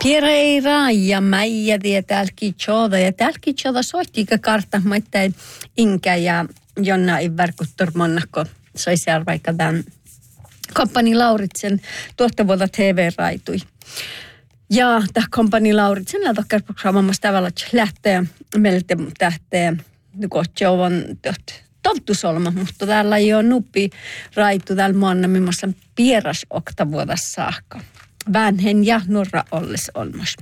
Kireira ja mäijä tälki tjoda ja tälki tjoda soittiika kartta maittain inkä ja jonna ei verkuttormonnakko saisi vaikka tämän Kompani Lauritsen tuottavuutta TV-raitui. Ja tämä Kompani Lauritsen lähtökärprogrammassa tavallaan lähtee meiltä tähtee kohti on tottusolma, mutta täällä ei ole nuppi raitu täällä maana millaisen pieras oktavuodessa saakka. Vänhen ja nurra ollis olmas.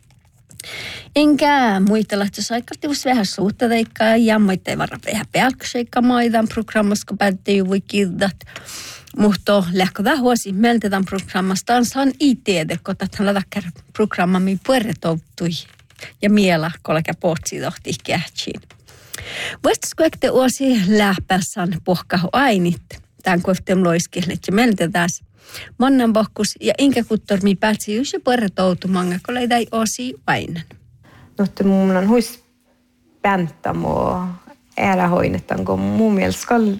Enkä muistella, että se aikartius vähän suhta teikkaa ja muita ei varra vähän pelkseikka maidan programmassa, kun päättiin voi kirdat. Mutta lähködään huosi meiltä tämän programmasta on saan IT-de, kun tähän lähtökär programmami puerretoutui ja miela, kollega pohtsi tohti kähtsiin. Voisitko ekte uusi lähpässään pohkahu ainit? Tämän kohteen loiskehlet ja meiltä taas monnan pohkus ja inkä kuttormi päätsi just ja puerretoutumanga, kun ei osi vainen. No, mun on huis päntämo äärähoinetan, kun mun mielestä skal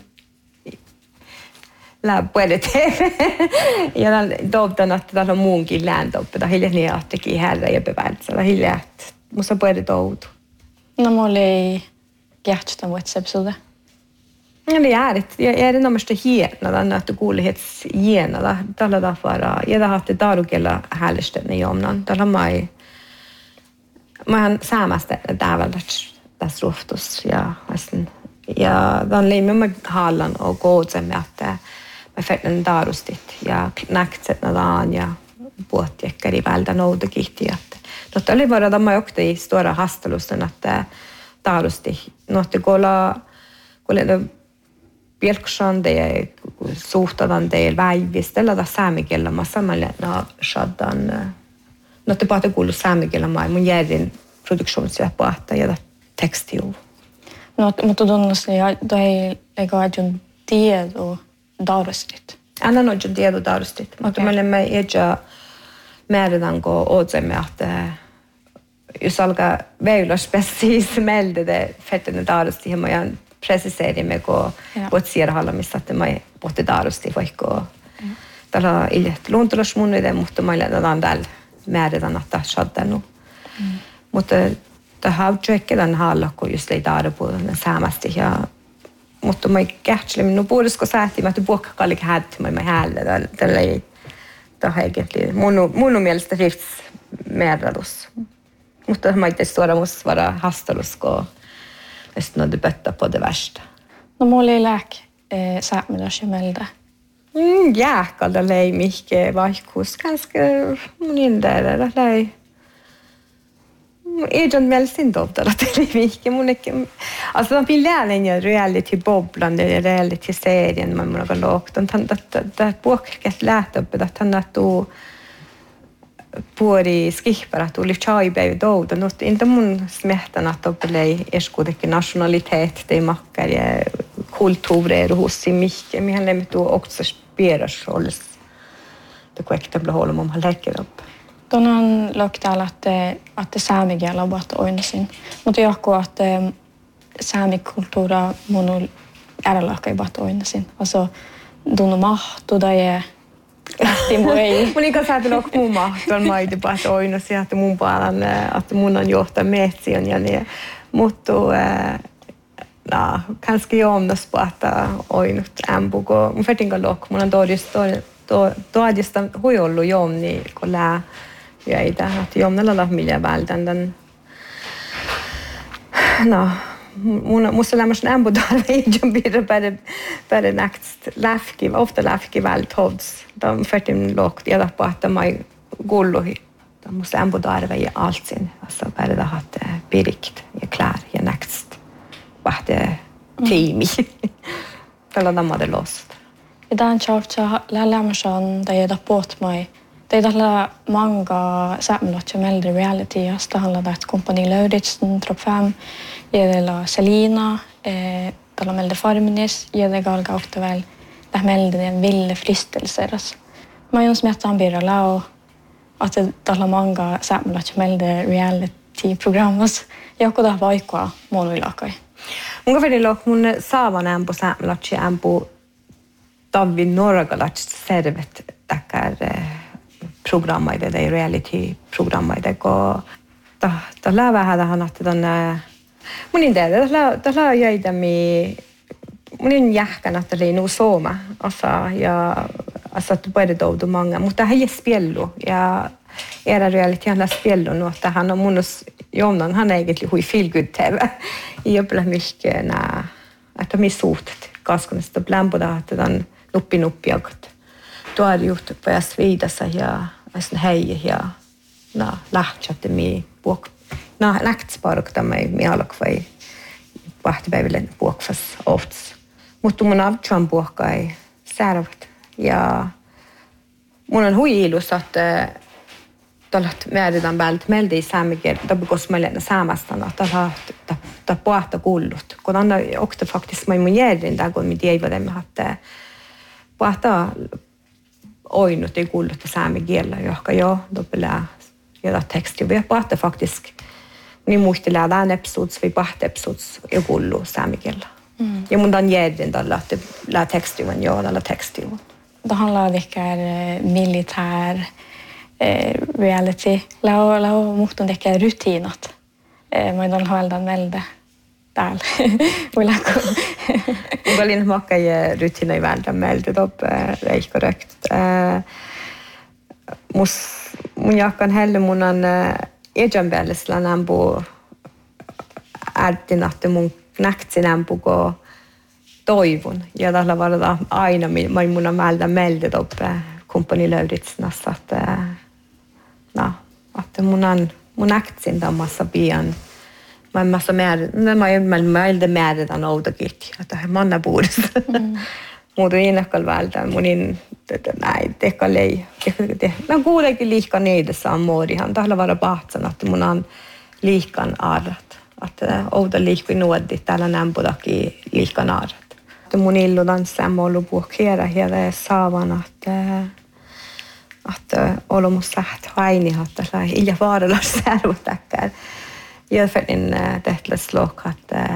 läppuedet. Ja toivon, että täällä on muunkin lääntoppeta. Hilja niin ahtakin härra ja beväältsä. Hilja, että musta pueretoutu. No, mulla ei kähtstä vuotsepsuuta. Ja det är ett erinomaisesti hienoa, että kuulihets hienoa. Tällä tavalla, ja det har haft darukella hällisten i omnan. Tällä mai saamasta täältä tässä ruhtus ja dan liimme med hallan och gåsen med att med fällen darustit ja näktset nadan ja puotjekkari välda noudakitti että mutta oli bara de åkte i stora hastelusten att darusti något kolla Björksson det suhtadan det väivistellä da saamikella mä samalla na shaddan något på att kuulu saamikella mä mun järjen produktionsjapahta ja tekstiu. No, mutta tunnustin, että ei ole tiedon darustit. Annan on tiedon darustit. Mutta me olemme edessä määritän, kun otsemme, että jos alkaa väyläs precis meiltä, että fettinen darusti, ja mä preciseerimme, kun otsier hallamista, että mä pohti darusti, vaikka täällä on iljeht luontolasmunide, mutta mä olen täällä määritän, että shaddanut. Mutta tämä on tjökkelen halla, kun just ei taida puolella saamasti. Mutta mä kähtselen minun puolisko säähtiin, että puokkakallik hättimä mä häällä. Tällä ei tahaikin. Mun mielestä rifts määrädus. Mutta mä itse suora musta vara hastalus, kun sitten on debatta på det värsta. No mulla ei lääk säämiläs ja meiltä. Jääkalda ei mihke vaihkuus. Ganska mun indäällä läi. Ei ole mielestäni toivotella televiikki. Alltså de vill lära en reality-bobblan eller reality-serien man har lagt. Det påkket lärt upp att han att du puori skipper att du lichai blev död. Något inte mun smärtan att det blir eskudekin nationalitet det mackar ja kulturer hos i mycket. Men han lämnar du också speras hålls. Det kvekta blir hålla om han lägger upp. Tuon on lagt täällä, että saamikielä on vaat oinasin. Mutta johtuu, että saamikulttuura mun äärelahka ei vaat oinasin. Also, tunnu mahtu tai lähti mun ei. Mun ikä säätä lok mun mahtuun maiti vaat oinasin, että mun puolen, että mun on johtaa metsiön ja niin. Mutta, kanske jomnas på että oinut ämpuko. Mun fettinkä lok, mun on todista huijollu jomni, kun lää. Ja ei tähän, että jomnella lahmilla vältän. No, musta lämmösen ämpudarve ei jumpira per näkst läfki, ofta läfki välthovs. De färtin lågt, ja tappa, että mai gulluhi. Musta ämpudarve ja allt sin. Alltså bara det att pirikt ja klär ja näkst. Vahte tiimi. Tällä damade lost. Ja tämän tjavtsa lämmösen, tai ei tapot mai. Det är många samlat som äldre reality. Det handlar om Kompani Lauritsen, Tropp 5, det är Selina, det är äldre Farminis, det är galga ofta väl det äldre en ville fristelser. Man gör som att han blir alla att det är många samlat som äldre reality-program. Jag kunde ha vaikua monuilakai. Mun kaverin mun saavan ämpu samlat ja ämpu David Norgalats servet takar programmaita tai reality-programmaita, kun tällä vähän tähän ahtitan munin tehdä, tällä jäitämi munin jähkän, että oli nuu sooma osa ja asattu pöydätoudu många, mutta hän ei spellu ja era reality han spellu nu att han har munus jomnan han egentligen hui feel good TV i uppla mycket när att de är sotet kaskunesta blämpoda att den nuppi jagat då är gjort på jag svida sig ja en hej ja na lähtsätte mi bok na näktsparkta mi alkvai vahtipäiville buokfas ofts mutta mun avtsan buokkai särvät ja mun on hui ilus että tällät määritään päältä meiltä ei saamikin tapikos meille saamastana tällä puhta kullut kun anna okta faktiskt mun järjen där kun mit ei vademme hatte puhta oinut ei kullut saamikielellä johka jo doppelää ja teksti vi puhta faktiskt niin muistelee tämän episodes vi puhta episodes ja kullu saamikielellä ja mun dan järjen tällä la teksti on jo tällä teksti on det handlar ehkä militär reality. Lau muhtun ehkä rutiinat. Mä en ole väldan melde täällä. Mä olin makkai rutiinai väldan melde top ei korrekt. Mun jakkan helle mun on ejanbellesla nambu ärtinatte mun näktsi nambuko toivon. Ja tällä varata aina mun on väldan melde top Kompani Lauritsnassa, että mun äktsin tammassa pian. Mä elde määritän outokitti, että he manna puudesta. Muuta innakkal vältä, munin tekalei. Mä kuulekin liikan eidessä on muodihan. Tällä vara pahtsan, että mun on liikan arrat. Että outo liikki nuoddi, täällä nämpudaki liikan arrat. Mun illudan samalla puhkeera hela saavan att olemus säht haini hatta la illa vaaralla servotakkar. Ja färdin tehtles lok att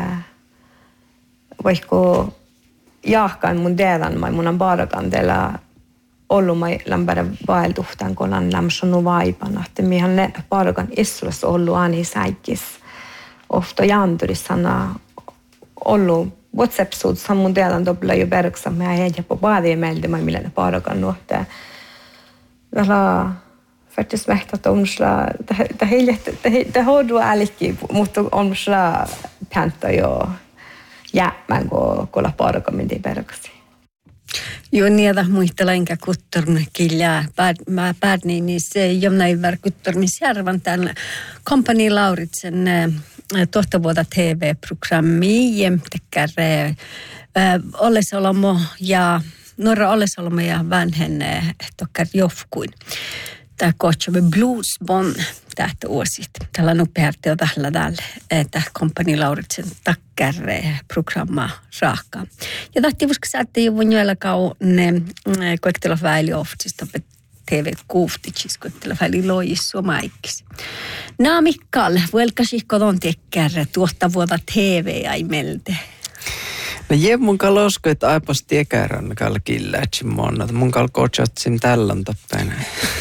vaikka jahkan mun delan mun on barakan dela ollu mai lämpärä vaeltuhtan kolan lämsonu vaipan että mihan ne barakan isrus ollu ani säikis. Ofta janturissana ollu WhatsApp-suut sammun teetan dobbla jo bergsam mä heitä på baadien meiltä mä millä ne parakan nuotte. Tällä faktiskt mähtat omsla det har du älki mutta omsla panta jo jäämän kolla parakan millä bergsi. Jo niitä muistella enkä kuttorne kiljää. Mä päädin niin se jomnain verkuttormisjärvan tämän Kompani Lauritsen tohtavuota TV-programmi jämtekär Ollesolomo ja Norra Ollesolomo ja vanhen tokkär jofkuin. Tämä kohtsove Bluesbon tähtä uusit. Tällä nopeasti on täällä Kompani Lauritsen takkär programma raakkaan. Ja tahti vuoska saatte jo vuonna kau ne koektella väili oftista TV-kuuftitsis, koektella väili loijissua maikis. Mikkal, vuelkasihko ton tekkär tuotta vuota TV-ai melte? No mun kalla osko, että aipas tiekärän kalla killätsin monna. Mun kalla kotsatsin tällän tappeena.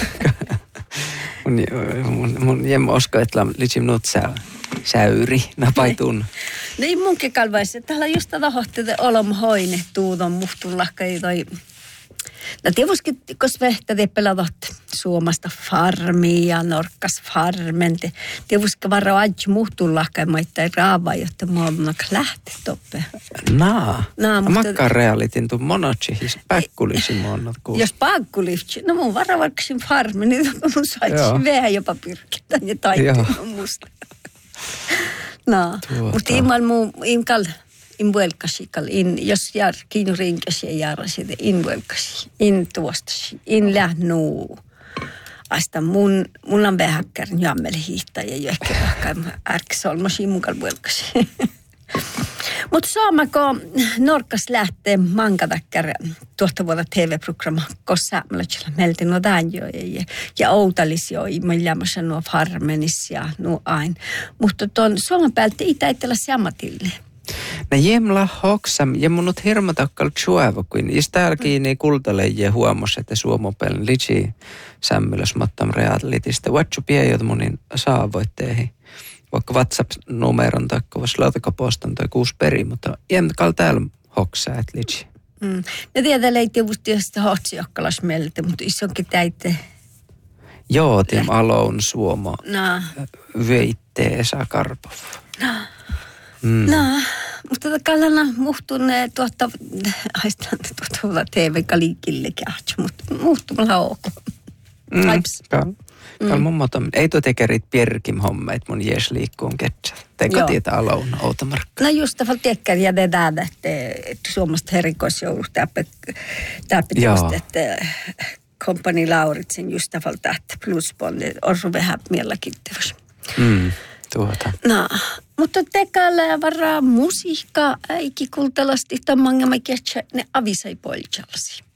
Mun jem osko, että litsim nuut säyri napaitun. No ei munkin kalvaisi, että täällä just tätä hohtete olom hoine tuudon muhtullakkai toi. No tietysti, kos vehtä te pelatat Suomasta farmia ja norkkas farmente. Tietysti varra adji muhtullakkai maittai raavaa, jotta muodona lähti toppe. Makka realitin tuu monotsi, siis päkkulisi monot kuusi. Jos päkkulisi, no mun varra vaikka farmi, niin mun saisi vähän jopa pyrkitä ja taittua musta. Mutta imkal vuelkasikal, jos jär kiinni rinkäsi ja järräsi, in vuelkasi, in tuostasi, in lähnuu. Asta mun on vähäkkärn jammel hiihtä ja jo ehkä vähän ärkisolmasi munkal vuelkasi. Mutta saamako Norkas lähtee mankatäkkär tuosta vuotta TV-programma, koska meiltä no tämän jo ja outalisi jo, mä nuo farmenis ja nuo ain. Mutta tuon Suomen päältä ei taitella se ammatille. No jemla hoksam, ja mun nyt hirmatakkal tjueva, kun istälkiin niin kultaleijie huomasi, että suomopelin litsi sämmylös mattam realitista. Vatsu piejot munin saavoitteihin. Vaikka WhatsApp-numeron taikka vas lautakapostan tai 6 peri, mutta jemkal täällä hoksaa, että litsi. Ne tiedä leittivusti josta hotsiokkalas mieltä, mutta isonkin täite. Joo, tim alone suomo. No. Veitteesa Karpov. No, mutta kallana muhtune tuota TV-kalikillekin, mutta muhtumalla ok. Kalmommotom. Ei tuo tekerit pierkim hommeit mun jees liikkuun ketsä. Tenka tietä alone automarkka. No just tavalla tekkeriä ne täällä, että suomasta herikosjoulu täppi just, että kompani Lauritsen just tavalla tähtä plusbondi orsu vähän mielläkittävys. Tuota. No, mutta tekäällä varaa musiikkaa äikikultalasti, että mangama ketsä ne avisai polchalasi.